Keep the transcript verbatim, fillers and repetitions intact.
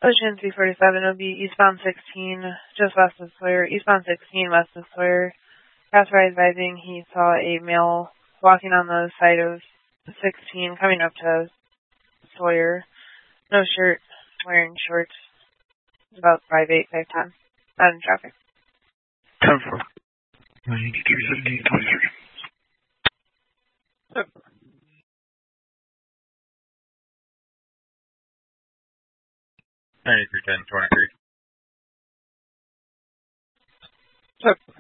Ocean three forty-seven will be eastbound sixteen, just west of Sawyer. Eastbound sixteen, west of Sawyer. Passerby advising he saw a male walking on the side of sixteen, coming up to Sawyer. No shirt, wearing shorts. It's about five eight, five ten. Not in traffic. ten four. ninety-three seventeen twenty-three. Yep. ninety-three ten twenty-three. Yep.